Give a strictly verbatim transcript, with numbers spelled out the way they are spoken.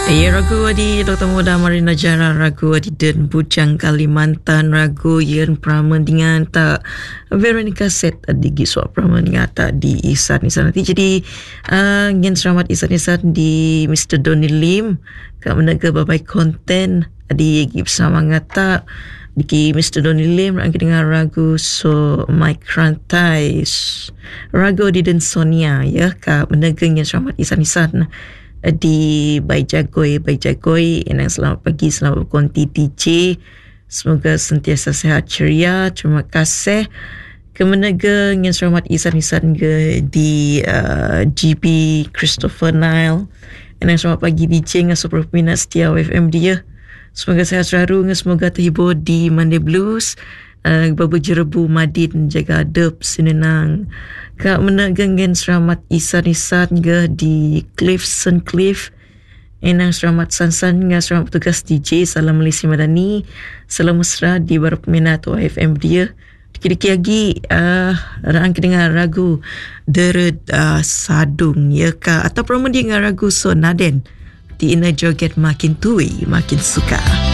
Ya, ragu di Doktor Muda Marina Jara, ragu di Den Bujang Kalimantan, ragu Yen Pramendingan tak Veronica Set di Giswa Pramendingan tak di Isan Isan nanti. Jadi uh, Yen selamat Isan Isan di Mister Donny Lim kat menaga babai konten di Gip sama ngata di Mister Donny Lim lagi dengan ragu So Mike Rantai ragu di Den Sonia ya kat menaga Yen selamat Isan Isan di Baik Jagoi Baik Jagoi. Yang selamat pagi, selamat berkonti D J, semoga sentiasa sehat ceria. Terima kasih kemenaga yang selamat isan-isan ke di uh, G P Christopher Nile. Yang selamat pagi D J dengan super peminat setia F M dia. Semoga sehat selalu, semoga terhibur di Monday Blues. Uh, Babu Jerebu Madin jaga adab sinenang kak menagengen selamat isan-isan ke di Cliffson Cliff. Enang selamat sansan dengan selamat petugas D J Salam Malaysia Madani, salam mesra di baru peminat F M dia. Dikit-dikit lagi uh, rang dengan ragu Deret uh, Sadung ya kak atau promo dengan ragu So Naden di Ina Joget makin tui makin suka.